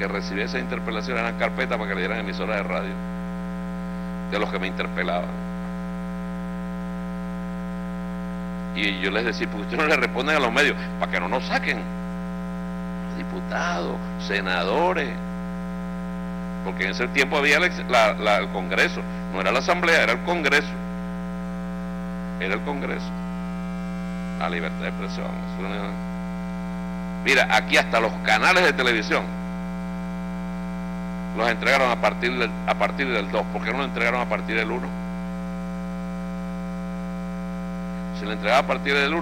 que recibía esa interpelación eran carpetas para que le dieran emisoras de radio de los que me interpelaban. Y yo les decía, porque ustedes no le responden a los medios, para que no nos saquen, los diputados, senadores, porque en ese tiempo había el Congreso, no era la Asamblea, era el Congreso, la libertad de expresión. Mira, aquí hasta los canales de televisión los entregaron a partir del 2, ¿por qué no lo entregaron a partir del 1? Si lo entregaba a partir del 1,